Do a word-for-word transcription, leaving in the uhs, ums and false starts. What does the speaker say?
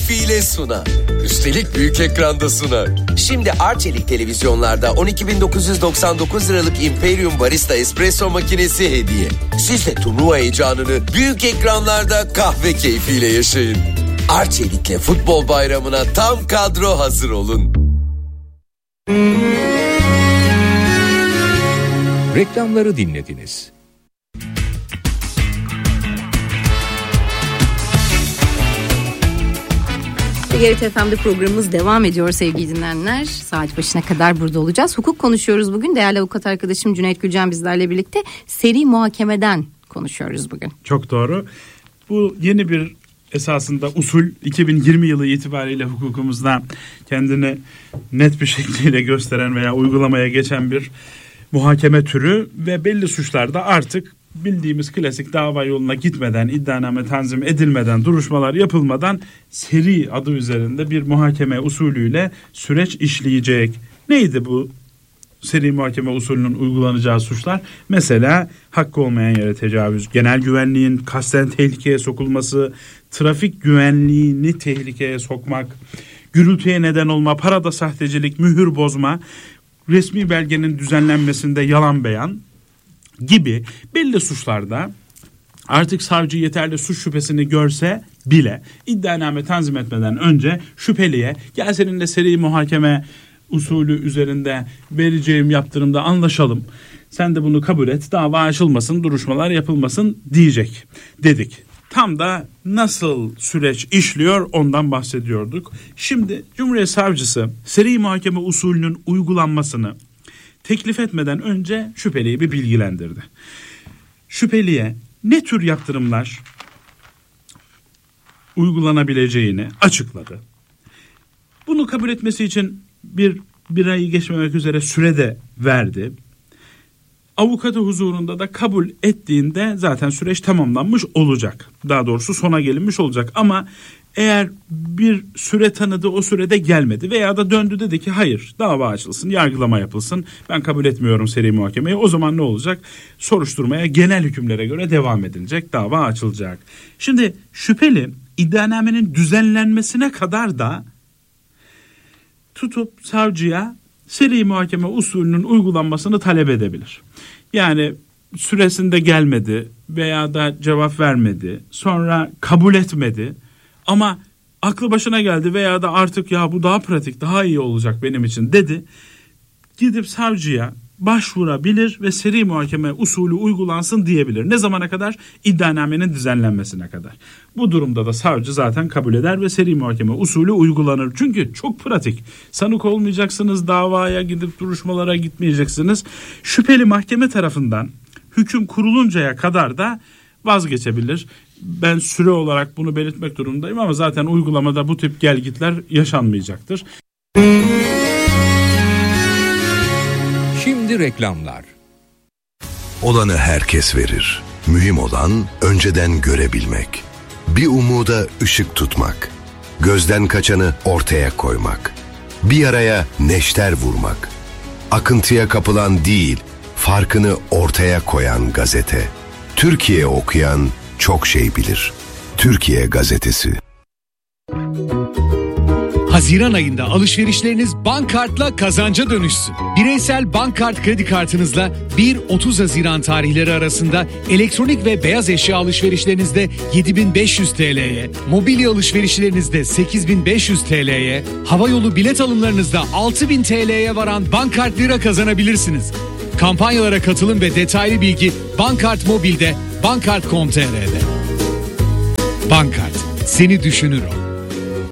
keyfiyle sunar. Üstelik büyük ekranda sunar. Şimdi Arçelik televizyonlarda on iki bin dokuz yüz doksan dokuz liralık Imperium Barista Espresso makinesi hediye. Siz de turnuva heyecanını büyük ekranlarda kahve keyfiyle yaşayın. Arçelik'le futbol bayramına tam kadro hazır olun. Reklamları dinlediniz. G R T F M'de programımız devam ediyor sevgili dinleyenler. Saat başına kadar burada olacağız. Hukuk konuşuyoruz bugün. Değerli avukat arkadaşım Cüneyt Gülcan bizlerle birlikte. Seri muhakemeden konuşuyoruz bugün. Çok doğru. Bu yeni bir esasında usul iki bin yirmi yılı itibariyle hukukumuzda kendini net bir şekliyle gösteren veya uygulamaya geçen bir muhakeme türü ve belli suçlarda artık bildiğimiz klasik dava yoluna gitmeden, iddianame tanzim edilmeden, duruşmalar yapılmadan seri adı üzerinde bir muhakeme usulüyle süreç işleyecek. Neydi bu seri muhakeme usulünün uygulanacağı suçlar? Mesela hakkı olmayan yere tecavüz, genel güvenliğin kasten tehlikeye sokulması, trafik güvenliğini tehlikeye sokmak, gürültüye neden olma, parada sahtecilik, mühür bozma, resmi belgenin düzenlenmesinde yalan beyan gibi belli suçlarda artık savcı yeterli suç şüphesini görse bile iddianame tanzim etmeden önce şüpheliye gel seninle seri muhakeme usulü üzerinde vereceğim yaptırımda anlaşalım. Sen de bunu kabul et, dava açılmasın, duruşmalar yapılmasın diyecek dedik. Tam da nasıl süreç işliyor ondan bahsediyorduk. Şimdi Cumhuriyet Savcısı seri muhakeme usulünün uygulanmasını teklif etmeden önce şüpheliyi bir bilgilendirdi. Şüpheliye ne tür yaptırımlar uygulanabileceğini açıkladı. Bunu kabul etmesi için bir, bir ayı geçmemek üzere süre de verdi. Avukatı huzurunda da kabul ettiğinde zaten süreç tamamlanmış olacak. Daha doğrusu sona gelinmiş olacak ama eğer bir süre tanıdı o sürede gelmedi veya da döndü dedi ki hayır dava açılsın, yargılama yapılsın, ben kabul etmiyorum seri muhakemeyi, o zaman ne olacak? Soruşturmaya genel hükümlere göre devam edilecek, dava açılacak. Şimdi şüpheli iddianamenin düzenlenmesine kadar da tutup savcıya seri muhakeme usulünün uygulanmasını talep edebilir. Yani süresinde gelmedi veya da cevap vermedi, sonra kabul etmedi ama aklı başına geldi veya da artık ya bu daha pratik, daha iyi olacak benim için dedi. Gidip savcıya başvurabilir ve seri muhakeme usulü uygulansın diyebilir. Ne zamana kadar? İddianamenin düzenlenmesine kadar. Bu durumda da savcı zaten kabul eder ve seri muhakeme usulü uygulanır. Çünkü çok pratik. Sanık olmayacaksınız, davaya gidip duruşmalara gitmeyeceksiniz. Şüpheli mahkeme tarafından hüküm kuruluncaya kadar da vazgeçebilir. Ben süre olarak bunu belirtmek durumundayım ama zaten uygulamada bu tip gelgitler yaşanmayacaktır. Şimdi reklamlar. Olanı herkes verir. Mühim olan önceden görebilmek. Bir umuda ışık tutmak. Gözden kaçanı ortaya koymak. Bir yaraya neşter vurmak. Akıntıya kapılan değil, farkını ortaya koyan gazete. Türkiye okuyan çok şey bilir. Türkiye Gazetesi. Haziran ayında alışverişleriniz Bankart'la kazanca dönüşsün. Bireysel Bankart kredi kartınızla bir otuz Haziran tarihleri arasında elektronik ve beyaz eşya alışverişlerinizde yedi bin beş yüz T L'ye, mobilya alışverişlerinizde sekiz bin beş yüz T L'ye, havayolu bilet alımlarınızda altı bin T L'ye varan Bankart lira kazanabilirsiniz. Kampanyalara katılın ve detaylı bilgi Bankart Mobil'de, bankart nokta com nokta t r'de. Bankart, seni düşünür o.